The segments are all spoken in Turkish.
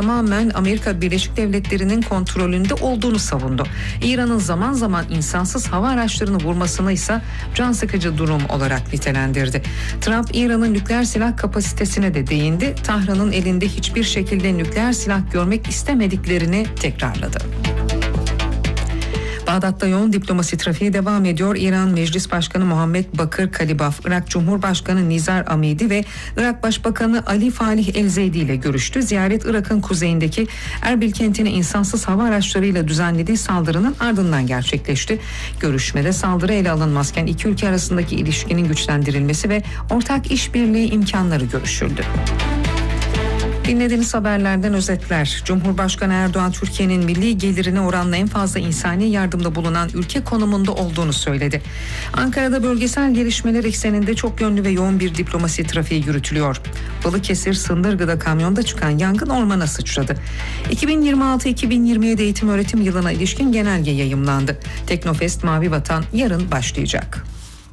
tamamen Amerika Birleşik Devletleri'nin kontrolünde olduğunu savundu. İran'ın zaman zaman insansız hava araçlarını vurmasını ise can sıkıcı durum olarak nitelendirdi. Trump İran'ın nükleer silah kapasitesine de değindi. Tahran'ın elinde hiçbir şekilde nükleer silah görmek istemediklerini tekrarladı. Bağdat'ta yoğun diplomasi trafiği devam ediyor. İran Meclis Başkanı Muhammed Bakır Kalibaf, Irak Cumhurbaşkanı Nizar Amidi ve Irak Başbakanı Ali Falih El-Zeydi ile görüştü. Ziyaret Irak'ın kuzeyindeki Erbil kentine insansız hava araçlarıyla düzenlediği saldırının ardından gerçekleşti. Görüşmede saldırı ele alınmazken iki ülke arasındaki ilişkinin güçlendirilmesi ve ortak işbirliği imkanları görüşüldü. Dinlediğiniz haberlerden özetler. Cumhurbaşkanı Erdoğan, Türkiye'nin milli gelirine oranla en fazla insani yardımda bulunan ülke konumunda olduğunu söyledi. Ankara'da bölgesel gelişmeler ekseninde çok yönlü ve yoğun bir diplomasi trafiği yürütülüyor. Balıkesir Sındırgı'da kamyonda çıkan yangın ormana sıçradı. 2026-2027 eğitim öğretim yılına ilişkin genelge yayımlandı. Teknofest Mavi Vatan yarın başlayacak.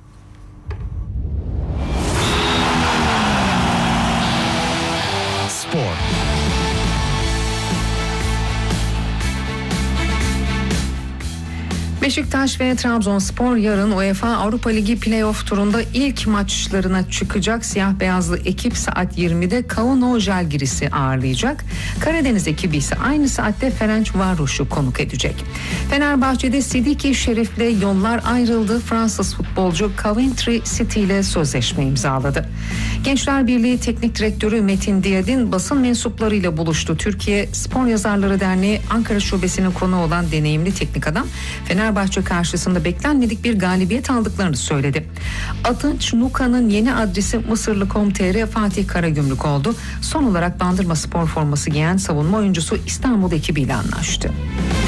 Beşiktaş ve Trabzonspor yarın UEFA Avrupa Ligi Playoff turunda ilk maçlarına çıkacak. Siyah beyazlı ekip saat 20'de Kauno Žalgiris'i ağırlayacak. Karadeniz ekibi ise aynı saatte Ferencvaros'u konuk edecek. Fenerbahçe'de Sidiki Şerif'le yollar ayrıldı. Fransız futbolcu Coventry City ile sözleşme imzaladı. Gençler Birliği Teknik Direktörü Metin Diyadin basın mensuplarıyla buluştu. Türkiye Spor Yazarları Derneği Ankara Şubesi'nin konuğu olan deneyimli teknik adam Fenerbahçe karşısında beklenmedik bir galibiyet aldıklarını söyledi. Atınç Nuka'nın yeni adresi Mısırlı.com.tr Fatih Karagümrük oldu. Son olarak Bandırma spor forması giyen savunma oyuncusu İstanbul ekibiyle anlaştı.